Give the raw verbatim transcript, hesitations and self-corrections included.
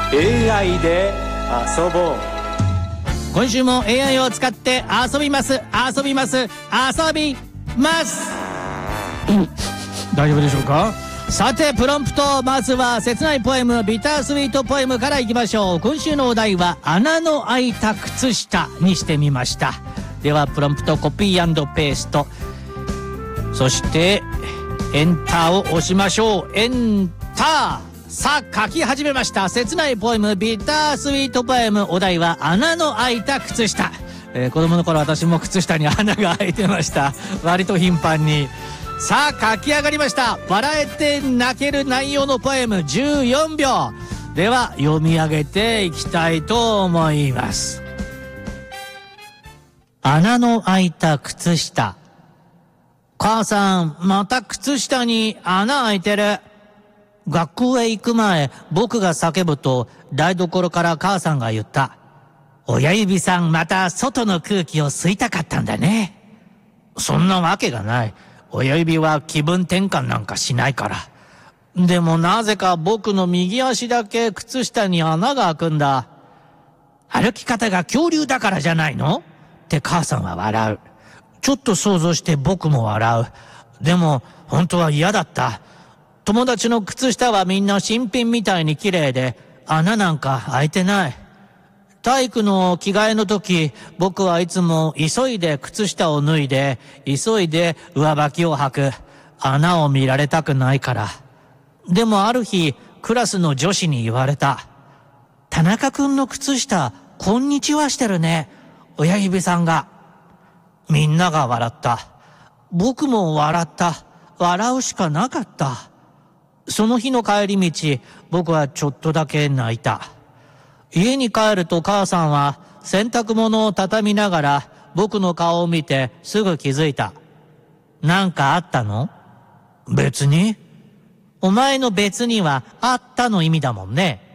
エーアイ で遊ぼう。 今週も エーアイ を使って遊びます遊びます遊びます、うん、大丈夫でしょうか。さてプロンプト、まずは切ないポエムビタースイートポエムからいきましょう。今週のお題は穴の開いた靴下にしてみました。ではプロンプトコピー&ペースト、そしてエンターを押しましょう。エンター。さあ書き始めました。切ないポエムビタースイートポエム、お題は穴の開いた靴下。えー、子供の頃私も靴下に穴が開いてました。割と頻繁に。さあ書き上がりました。笑えて泣ける内容のポエムじゅうよんびょうでは読み上げていきたいと思います。穴の開いた靴下。母さん、また靴下に穴開いてる。学校へ行く前、僕が叫ぶと台所から母さんが言った。親指さん、また外の空気を吸いたかったんだね。そんなわけがない。親指は気分転換なんかしないから。でもなぜか僕の右足だけ靴下に穴が開くんだ。歩き方が恐竜だからじゃないの？って母さんは笑う。ちょっと想像して僕も笑う。でも本当は嫌だった。友達の靴下はみんな新品みたいに綺麗で、穴なんか開いてない。体育の着替えの時、僕はいつも急いで靴下を脱いで、急いで上履きを履く。穴を見られたくないから。でもある日、クラスの女子に言われた。田中くんの靴下、こんにちはしてるね。親指さんが。みんなが笑った。僕も笑った。笑うしかなかった。その日の帰り道、僕はちょっとだけ泣いた。家に帰ると母さんは洗濯物を畳みながら僕の顔を見てすぐ気づいた。なんかあったの？別に。お前の別にはあったの意味だもんね。